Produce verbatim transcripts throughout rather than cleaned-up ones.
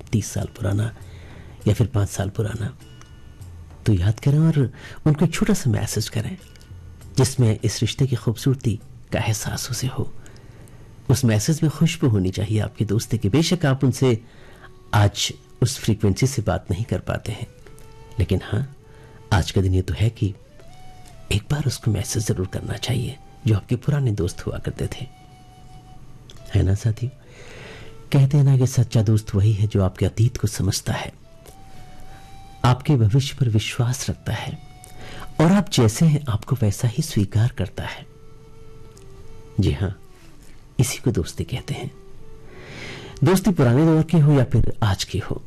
तीस साल पुराना या फिर पाँच साल पुराना, तो याद करें और उनको एक छोटा सा मैसेज करें जिसमें इस रिश्ते की खूबसूरती का एहसास उसे हो। उस मैसेज में खुशबू होनी चाहिए आपके दोस्ती की। बेशक आप उनसे आज उस फ्रीक्वेंसी से बात नहीं कर पाते हैं, लेकिन हाँ, आज का दिन ये तो है कि एक बार उसको मैसेज जरूर करना चाहिए जो आपके पुराने दोस्त हुआ करते थे, है ना साथियों? कहते हैं ना कि सच्चा दोस्त वही है जो आपके अतीत को समझता है, आपके भविष्य पर विश्वास रखता है और आप जैसे हैं आपको वैसा ही स्वीकार करता है। जी हाँ, इसी को दोस्ती कहते हैं। दोस्ती पुराने दौर की हो या फिर आज की हो,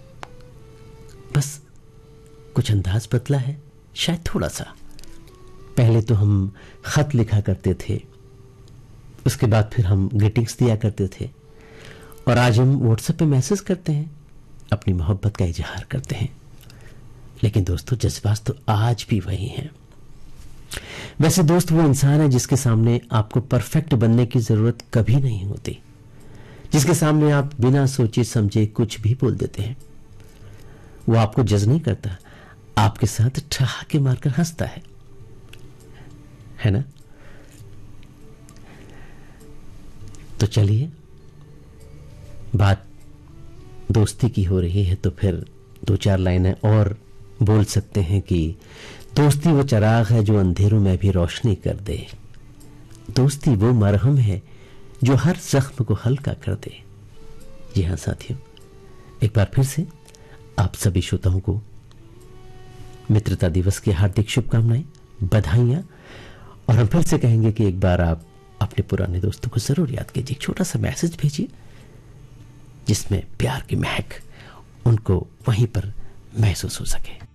बस कुछ अंदाज बदला है शायद थोड़ा सा। पहले तो हम खत लिखा करते थे, उसके बाद फिर हम ग्रीटिंग्स दिया करते थे, और आज हम व्हाट्सएप पे मैसेज करते हैं, अपनी मोहब्बत का इजहार करते हैं। लेकिन दोस्तों, जज्बात तो आज भी वही हैं। वैसे दोस्त वो इंसान है जिसके सामने आपको परफेक्ट बनने की जरूरत कभी नहीं होती, जिसके सामने आप बिना सोचे समझे कुछ भी बोल देते हैं। वो आपको जज नहीं करता, आपके साथ ठहाके मारकर हंसता है है ना? तो चलिए, बात दोस्ती की हो रही है तो फिर दो चार लाइनें और बोल सकते हैं कि दोस्ती वो चिराग है जो अंधेरों में भी रोशनी कर दे, दोस्ती वो मरहम है जो हर जख्म को हल्का कर दे। जी हाँ साथियों, एक बार फिर से आप सभी श्रोताओं को मित्रता दिवस की हार्दिक शुभकामनाएं, बधाइयां, और हम फिर से कहेंगे कि एक बार आप अपने पुराने दोस्तों को जरूर याद कीजिए, छोटा सा मैसेज भेजिए जिसमें प्यार की महक उनको वहीं पर महसूस हो सके।